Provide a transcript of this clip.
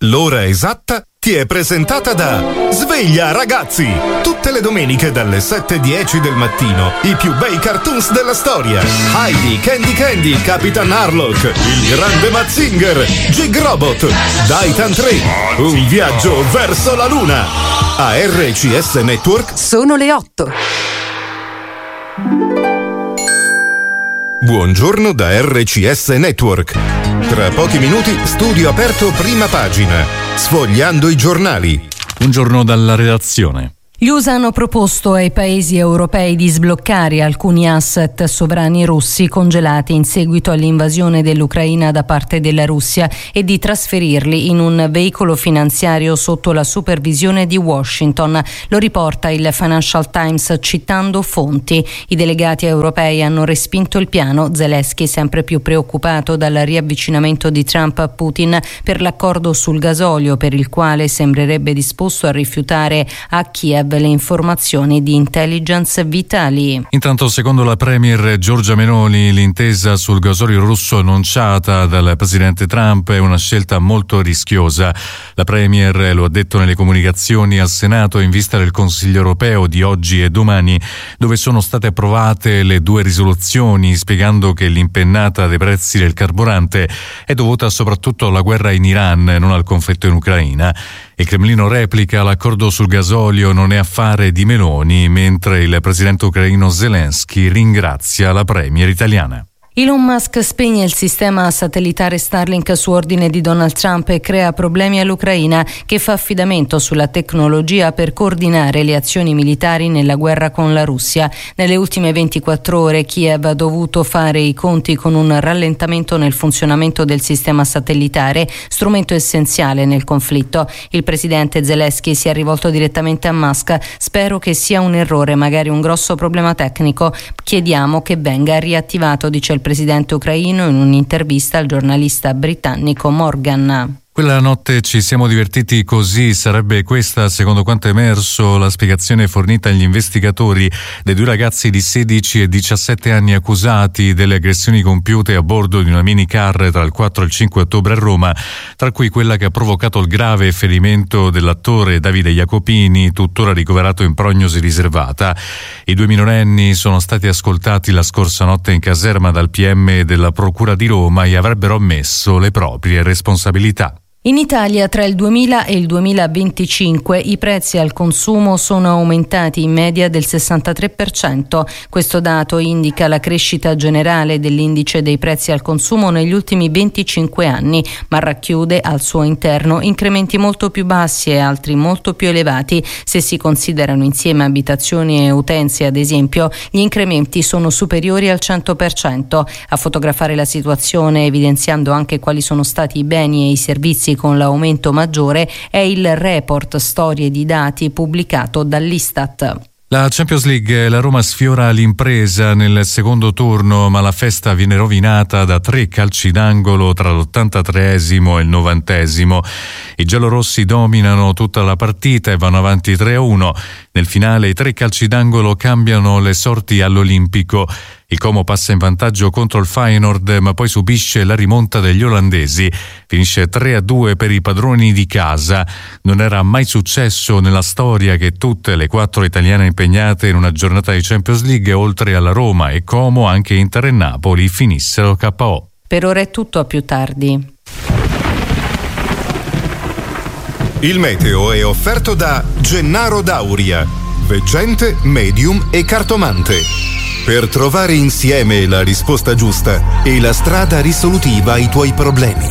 L'ora esatta ti è presentata da Sveglia Ragazzi! Tutte le domeniche dalle 7:10 del mattino i più bei cartoons della storia. Heidi, Candy, Capitan Harlock, il grande Mazinger, Jig Robot, Daitan 3, un viaggio verso la luna. A RCS Network sono le 8. Buongiorno da RCS Network. Tra pochi minuti studio aperto prima pagina, sfogliando i giornali. Buongiorno dalla redazione. Gli USA hanno proposto ai paesi europei di sbloccare alcuni asset sovrani russi congelati in seguito all'invasione dell'Ucraina da parte della Russia e di trasferirli in un veicolo finanziario sotto la supervisione di Washington. Lo riporta il Financial Times citando fonti. I delegati europei hanno respinto il piano. Zelensky, sempre più preoccupato dal riavvicinamento di Trump a Putin per l'accordo sul gasolio, per il quale sembrerebbe disposto a rifiutare a Kiev le informazioni di intelligence vitali. Intanto, secondo la premier Giorgia Meloni, l'intesa sul gasolio russo annunciata dal presidente Trump è una scelta molto rischiosa. La premier lo ha detto nelle comunicazioni al Senato in vista del Consiglio europeo di oggi e domani, dove sono state approvate le due risoluzioni, spiegando che l'impennata dei prezzi del carburante è dovuta soprattutto alla guerra in Iran, non al conflitto in Ucraina. Il Cremlino replica: l'accordo sul gasolio non è affare di Meloni, mentre il presidente ucraino Zelensky ringrazia la premier italiana. Elon Musk spegne il sistema satellitare Starlink su ordine di Donald Trump e crea problemi all'Ucraina, che fa affidamento sulla tecnologia per coordinare le azioni militari nella guerra con la Russia. Nelle ultime 24 ore Kiev ha dovuto fare i conti con un rallentamento nel funzionamento del sistema satellitare, strumento essenziale nel conflitto. Il presidente Zelensky si è rivolto direttamente a Musk: spero che sia un errore, magari un grosso problema tecnico. Chiediamo che venga riattivato, dice il presidente ucraino in un'intervista al giornalista britannico Morgan. Quella notte ci siamo divertiti così, sarebbe questa, secondo quanto è emerso, la spiegazione fornita agli investigatori dei due ragazzi di 16 e 17 anni accusati delle aggressioni compiute a bordo di una minicar tra il 4 e il 5 ottobre a Roma, tra cui quella che ha provocato il grave ferimento dell'attore Davide Jacopini, tuttora ricoverato in prognosi riservata. I due minorenni sono stati ascoltati la scorsa notte in caserma dal PM della Procura di Roma e avrebbero ammesso le proprie responsabilità. In Italia tra il 2000 e il 2025 i prezzi al consumo sono aumentati in media del 63%. Questo dato indica la crescita generale dell'indice dei prezzi al consumo negli ultimi 25 anni, ma racchiude al suo interno incrementi molto più bassi e altri molto più elevati. Se si considerano insieme abitazioni e utenze, ad esempio, gli incrementi sono superiori al 100%. A fotografare la situazione, evidenziando anche quali sono stati i beni e i servizi con l'aumento maggiore, è il report Storie di dati pubblicato dall'Istat. La Champions League, la Roma sfiora l'impresa nel secondo turno, ma la festa viene rovinata da 3 calci d'angolo tra l'83esimo e il 90esimo. I giallorossi dominano tutta la partita e vanno avanti 3-1. Nel finale i 3 calci d'angolo cambiano le sorti all'Olimpico. Il Como passa in vantaggio contro il Feyenoord, ma poi subisce la rimonta degli olandesi. Finisce 3-2 per i padroni di casa. Non era mai successo nella storia che tutte le 4 italiane impegnate in una giornata di Champions League, oltre alla Roma e Como, anche Inter e Napoli, finissero KO. Per ora è tutto, a più tardi. Il meteo è offerto da Gennaro Dauria, veggente, medium e cartomante. Per trovare insieme la risposta giusta e la strada risolutiva ai tuoi problemi.